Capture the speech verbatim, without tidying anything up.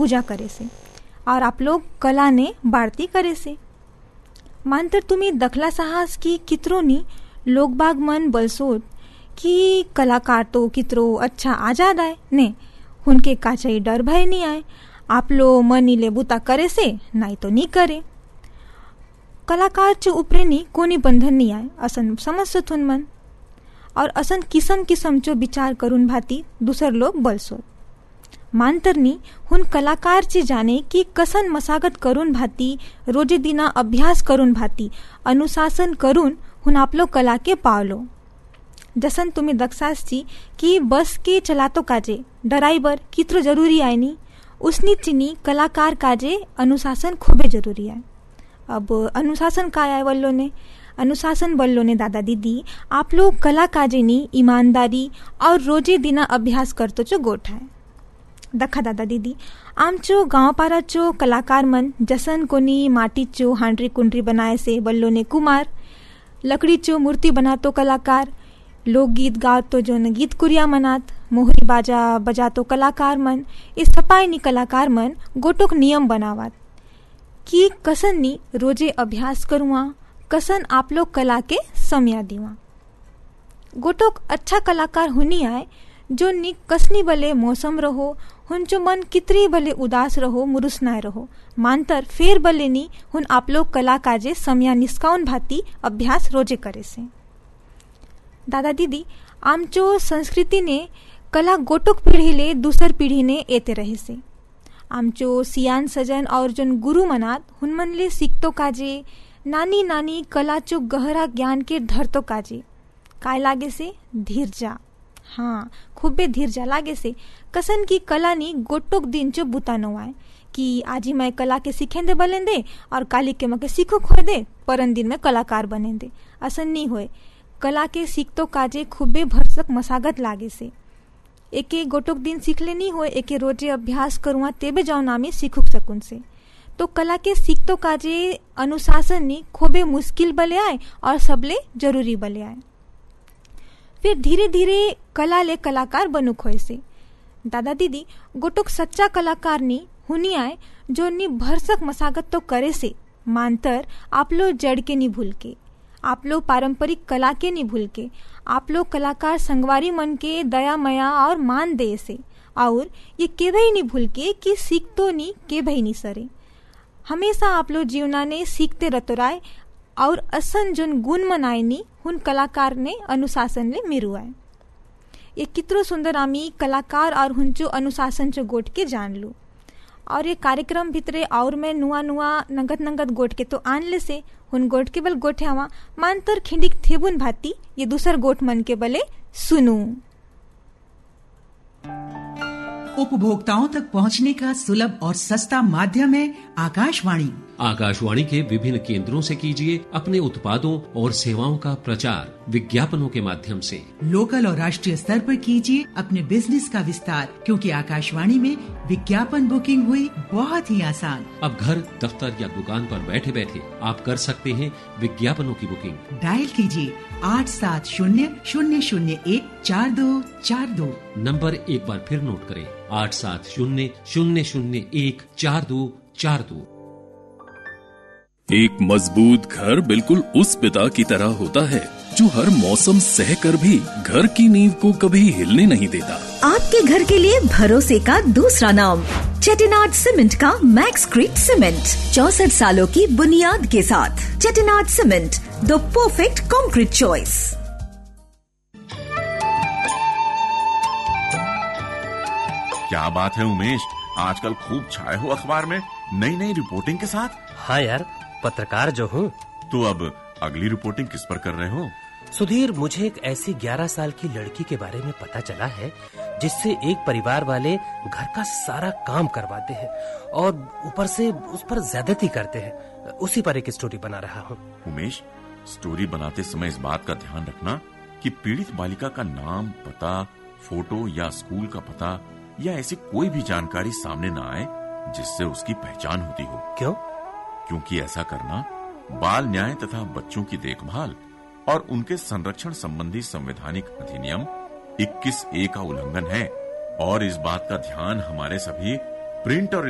पूजा करे से और आप लोग कला ने बारती करे से। मानतर तुम्ही दखला साहस की कितरोनी लोकबाग मन बलसोत कि कलाकार तो कितरो अच्छा आजाद आए ने, उनके काचाई डर भय नहीं आए। आप लो मनी ले बुता करे से नहीं तो नहीं करे। कलाकार चे उपरे नी कोनी बंधन नहीं आए असन समजत हुन मन और असन किसम किसम चो विचार करून भाती दूसर लोग बलसोत। मानतरनी हुन कलाकार चे जाने की कसन मसागत करून भाती, रोजे दिना अभ्यास करून भाती, अनुशासन करून हुन आप लोग कला के पावलो। जसन तुम्ही दक्षास ची कि बस के चलातो काजे ड्राइवर कितरो जरूरी आए नी, उसनी चिनी कलाकार काजे अनुशासन खूबे जरूरी है। अब अनुशासन काय आए वल्लो ने, अनुशासन बल्लो ने दादा दीदी आप लोग कला काजे नी ईमानदारी और रोजे दिना अभ्यास करतो चो गोठा है। दखा दादा दीदी आमचो गाँव पारा चो कलाकार मन जसन कोनी माटी चो हांडरी कुंडरी बनाए से बल्लो ने कुमार, लकड़ी चो मूर्ति बनातो कलाकार, लोकगीत गातो जो न गीत कुरिया मनात, मोहरी बाजा बजातो कलाकार मन, इस सपाई नी कलाकार मन गोटोक नियम बनावत कि कसन नी रोजे अभ्यास करुआ, कसन आप लोग कला के समया दीवा। गोटोक अच्छा कलाकार हुनी आए जो नी कसनी भले मौसम रहो, हुन जो मन कितरी भले उदास रहो मुरुसनाए रहो, मानतर फेर भले नी हुन आप लोग कला काजे समया निष्काउन भाती अभ्यास रोजे करे से। दादा दीदी आमचो संस्कृति ने कला गोटोक पीढ़ी ले दूसर पीढ़ी ने एते रहे से। आमचो सियान सजन और जन गुरु मनात हुन मन ले सीखतो काजे, नानी नानी कला चो गहरा ज्ञान के धरतो काजे काय लागे से धीरजा, हाँ खूबे धीरजा लागे से। कसन की कला नी गोटोक दिन चो बुतानो आए कि आजी मैं कला के सीखेंदे बलेंदे और काली के मके सीखो खोए दे परन दिन में कलाकार बनेंदे, असन नहीं होए। कला के सीखतो काजे खूबे भरसक मसागत लागे से। एके गोटोक दिन सीखले नहीं होए, एके रोजे अभ्यास करुआ तेबे जाओ नामी सीखुक सकुन से। तो कला के सीखतो काजे अनुशासन नी खूबे मुश्किल बले आए और सबले जरूरी बले आए। फिर धीरे धीरे कला ले कलाकार बनु खोए से। दादा दीदी गोटोक सच्चा कलाकार नी हुनी आए जो नी भरसक मसागत तो करे से, मानतर आप लोग जड़ के नहीं भूल के, आप लोग पारंपरिक कला के नहीं भूल के, आप लोग कलाकार संगवारी मन के दया मया और मान दे से, और ये के भाई नहीं भूल के कि सीख तो नहीं के भाई नहीं सरे। हमेशा आप लोग जीवना ने सीखते रतोराय और असन जोन गुण मनाए नी हुन कलाकार ने अनुशासन ले मिरुआए। ये कितरो सुंदर आमी कलाकार और हुंचो अनुशासन चो गोट के जान लू। और ये कार्यक्रम भितरे और मैं नुआ नुआ नंगत नंगत गोट के तो आन ले से हुन गोट के बल गोठे आवा मानतर खिंडिक थेबुन भाती ये दूसर गोट मन के बले सुनू। उपभोक्ताओं तक पहुंचने का सुलभ और सस्ता माध्यम है आकाशवाणी। आकाशवाणी के विभिन्न केंद्रों से कीजिए अपने उत्पादों और सेवाओं का प्रचार विज्ञापनों के माध्यम से। लोकल और राष्ट्रीय स्तर पर कीजिए अपने बिजनेस का विस्तार, क्योंकि आकाशवाणी में विज्ञापन बुकिंग हुई बहुत ही आसान। अब घर दफ्तर या दुकान पर बैठे बैठे आप कर सकते हैं विज्ञापनों की बुकिंग। डायल कीजिए आठ सात शून्य शून्य शून्य एक चार दो चार दो। नंबर एक बार फिर नोट करें, आठ सात शून्य शून्य शून्य एक चार दो चार दो। एक मजबूत घर बिल्कुल उस पिता की तरह होता है जो हर मौसम सह कर भी घर की नींव को कभी हिलने नहीं देता। आपके घर के लिए भरोसे का दूसरा नाम चेटिनाड सीमेंट का मैक्सक्रीट सीमेंट, चौसठ सालों की बुनियाद के साथ। Chettinad cement, the perfect concrete choice. क्या बात है उमेश, आजकल खूब छाए हो अखबार में नई नई रिपोर्टिंग के साथ। हाँ यार, पत्रकार जो हूँ। तो अब अगली रिपोर्टिंग किस पर कर रहे हो? सुधीर, मुझे एक ऐसी ग्यारह साल की लड़की के बारे में पता चला है जिससे एक परिवार वाले घर का सारा काम करवाते हैं और ऊपर से उस पर ज्यादती करते हैं। उसी पर एक स्टोरी बना रहा हूँ। उमेश, स्टोरी बनाते समय इस बात का ध्यान रखना कि पीड़ित बालिका का नाम, पता, फोटो या स्कूल का पता या ऐसी कोई भी जानकारी सामने न आए जिससे उसकी पहचान होती हो। क्यों? क्योंकि ऐसा करना बाल न्याय तथा बच्चों की देखभाल और उनके संरक्षण संबंधी संवैधानिक अधिनियम इक्कीस ए का उल्लंघन है। और इस बात का ध्यान हमारे सभी प्रिंट और